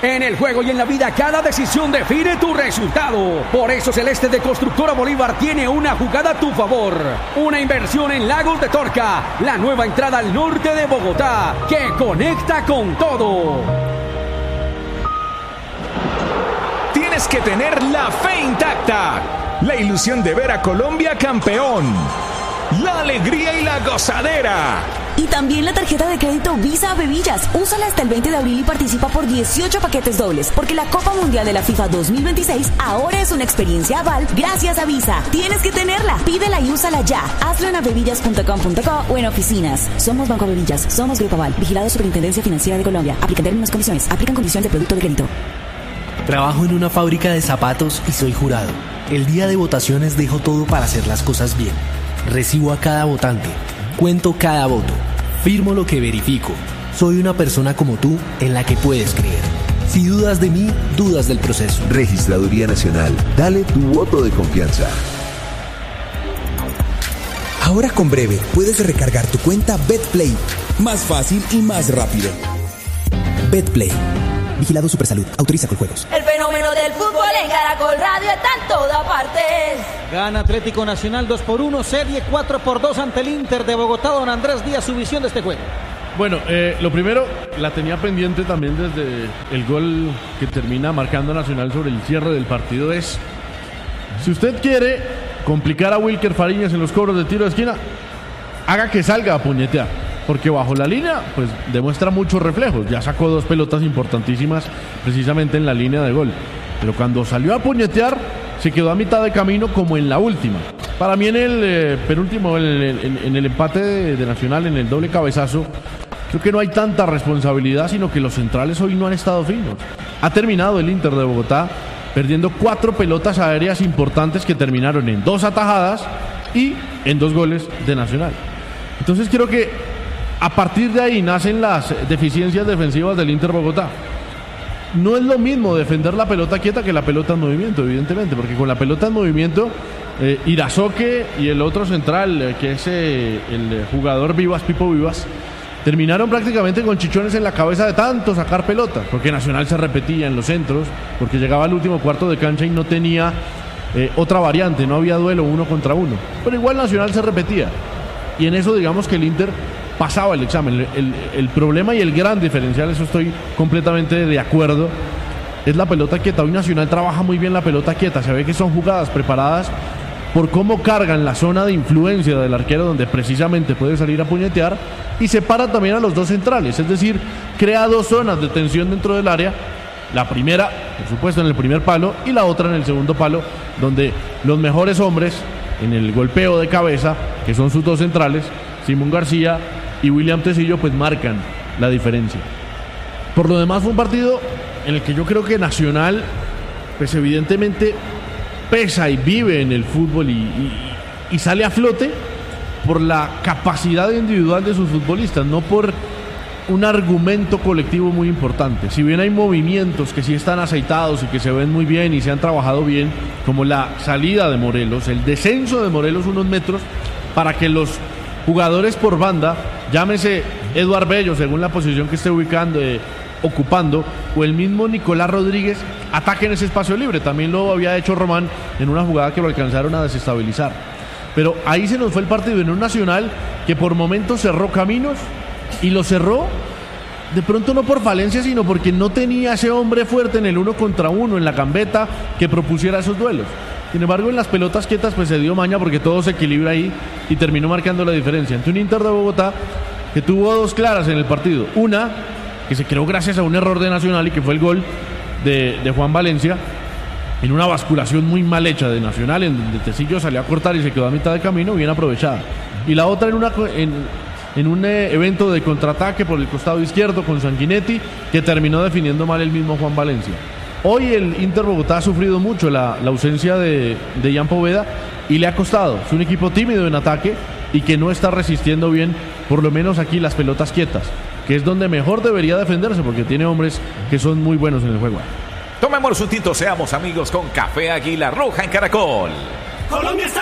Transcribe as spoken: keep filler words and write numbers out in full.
En el juego y en la vida, cada decisión define tu resultado. Por eso Celeste de Constructora Bolívar tiene una jugada a tu favor. Una inversión en Lagos de Torca, la nueva entrada al norte de Bogotá, que conecta con todo. Tienes que tener la fe intacta, la ilusión de ver a Colombia campeón, la alegría y la gozadera. Y también la tarjeta de crédito Visa a Bebillas. Úsala hasta el veinte de abril y participa por dieciocho paquetes dobles, porque la Copa Mundial de la FIFA dos mil veintiséis ahora es una experiencia aval gracias a Visa. Tienes que tenerla. Pídela y úsala ya. Hazlo en abebillas punto com punto co o en oficinas. Somos Banco Bebillas. Somos Grupo Aval. Vigilado Superintendencia Financiera de Colombia. Aplican términos y condiciones. Aplican condiciones de producto de crédito. Trabajo en una fábrica de zapatos y soy jurado. El día de votaciones dejo todo para hacer las cosas bien. Recibo a cada votante. Cuento cada voto. Firmo lo que verifico. Soy una persona como tú en la que puedes creer. Si dudas de mí, dudas del proceso. Registraduría Nacional. Dale tu voto de confianza. Ahora con Breve puedes recargar tu cuenta BetPlay. Más fácil y más rápido. BetPlay. Vigilado Supersalud. Autoriza con juegos. El fenómeno del fútbol en Caracol Radio está en toda parte. Gana Atlético Nacional dos por uno, serie cuatro por dos ante el Inter de Bogotá. Don Andrés Díaz, su visión de este juego. Bueno, eh, lo primero, la tenía pendiente también desde el gol que termina marcando Nacional sobre el cierre del partido. Es, si usted quiere complicar a Wilker Fariñas en los cobros de tiro de esquina, haga que salga a puñetear. Porque bajo la línea, pues demuestra muchos reflejos. Ya sacó dos pelotas importantísimas precisamente en la línea de gol. Pero cuando salió a puñetear, se quedó a mitad de camino como en la última. Para mí en el eh, penúltimo, en el, en, en el empate de, de Nacional, en el doble cabezazo, creo que no hay tanta responsabilidad, sino que los centrales hoy no han estado finos. Ha terminado el Inter de Bogotá perdiendo cuatro pelotas aéreas importantes que terminaron en dos atajadas y en dos goles de Nacional. Entonces creo que a partir de ahí nacen las deficiencias defensivas del Inter Bogotá. No es lo mismo defender la pelota quieta que la pelota en movimiento, evidentemente, porque con la pelota en movimiento, eh, Irazoque y el otro central, eh, que es eh, el jugador Vivas, Pipo Vivas, terminaron prácticamente con chichones en la cabeza de tanto sacar pelotas, porque Nacional se repetía en los centros, porque llegaba al último cuarto de cancha y no tenía eh, otra variante, no había duelo uno contra uno. Pero igual Nacional se repetía. Y en eso digamos que el Inter pasaba el examen. El, el, el problema y el gran diferencial, eso estoy completamente de acuerdo, es la pelota quieta. Hoy Nacional trabaja muy bien la pelota quieta. Se ve que son jugadas preparadas por cómo cargan la zona de influencia del arquero, donde precisamente puede salir a puñetear, y separa también a los dos centrales. Es decir, crea dos zonas de tensión dentro del área. La primera, por supuesto, en el primer palo, y la otra en el segundo palo, donde los mejores hombres en el golpeo de cabeza, que son sus dos centrales, Simón García y William Tecillo, pues marcan la diferencia. Por lo demás fue un partido en el que yo creo que Nacional, pues evidentemente pesa y vive en el fútbol y, y, y sale a flote por la capacidad individual de sus futbolistas, no por un argumento colectivo muy importante. Si bien hay movimientos que sí están aceitados y que se ven muy bien y se han trabajado bien, como la salida de Morelos, el descenso de Morelos unos metros, para que los jugadores por banda, llámese Eduard Bello, según la posición que esté ubicando, eh, ocupando, o el mismo Nicolás Rodríguez, ataquen ese espacio libre. También lo había hecho Román en una jugada que lo alcanzaron a desestabilizar. Pero ahí se nos fue el partido en un Nacional que por momentos cerró caminos, y lo cerró de pronto no por falencia, sino porque no tenía ese hombre fuerte en el uno contra uno, en la gambeta, que propusiera esos duelos. Sin embargo, en las pelotas quietas pues se dio maña, porque todo se equilibra ahí y terminó marcando la diferencia ante un Inter de Bogotá que tuvo dos claras en el partido. Una que se creó gracias a un error de Nacional y que fue el gol de, de Juan Valencia, en una basculación muy mal hecha de Nacional, en donde Tecillo salió a cortar y se quedó a mitad de camino, bien aprovechada. Y la otra en, una, en, en un eh, evento de contraataque por el costado izquierdo con Sanguinetti, que terminó definiendo mal el mismo Juan Valencia. Hoy el Inter Bogotá ha sufrido mucho la, la ausencia de, de Ian Poveda, y le ha costado. Es un equipo tímido en ataque y que no está resistiendo bien, por lo menos aquí, las pelotas quietas, que es donde mejor debería defenderse, porque tiene hombres que son muy buenos en el juego. Tomemos un tinto, seamos amigos con Café Águila Roja en Caracol. Colombia está